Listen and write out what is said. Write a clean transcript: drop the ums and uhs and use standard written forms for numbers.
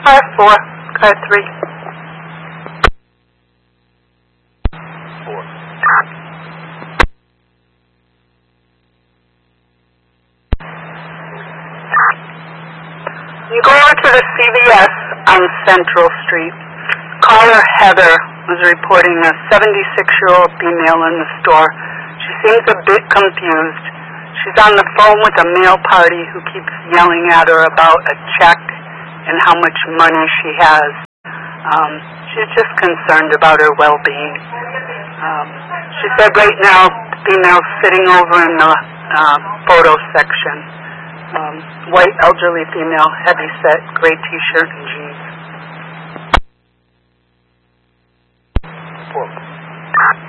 Car 4, car 3. 4. You go over to the CVS on Central Street. Caller Heather was reporting a 76-year-old female in the store. She seems a bit confused. She's on the phone with a male party who keeps yelling at her about a check and how much money she has. She's just concerned about her well-being. She said right now the female's sitting over in the photo section. White elderly female, heavy set, gray t-shirt and jeans. 4.